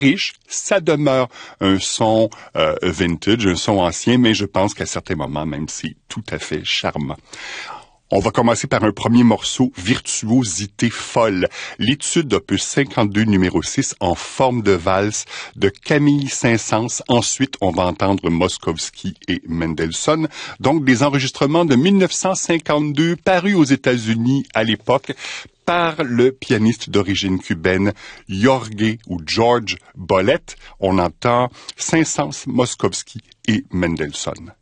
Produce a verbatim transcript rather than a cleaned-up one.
riche, ça demeure un son euh, vintage, un son ancien, mais je pense qu'à certains moments, même, c'est tout à fait charmant. On va commencer par un premier morceau, Virtuosité folle, l'étude opus cinquante-deux numéro six en forme de valse de Camille Saint-Saëns. Ensuite, on va entendre Moszkowski et Mendelssohn, donc des enregistrements de mille neuf cent cinquante-deux parus aux États-Unis à l'époque par le pianiste d'origine cubaine Jorge ou George Bolet. On entend Saint-Saëns, Moszkowski et Mendelssohn.